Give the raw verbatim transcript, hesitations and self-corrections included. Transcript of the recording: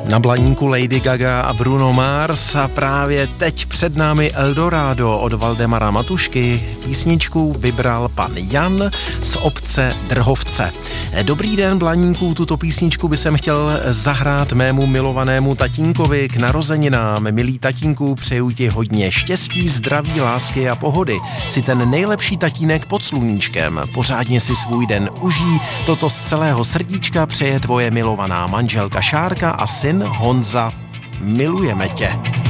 Na Blaníku Lady Gaga a Bruno Mars a právě teď před námi Eldorado od Valdemara Matušky. Písničku vybral pan Jan z obce Drhovce. Dobrý den, Blaníku, tuto písničku by jsem chtěl zahrát mému milovanému tatínkovi k narozeninám. Milý tatínku, přeju ti hodně štěstí, zdraví, lásky a pohody. Jsi ten nejlepší tatínek pod sluníčkem. Pořádně si svůj den užij. Toto z celého srdíčka přeje tvoje milovaná manželka Šárka a syn Honza. Milujeme tě.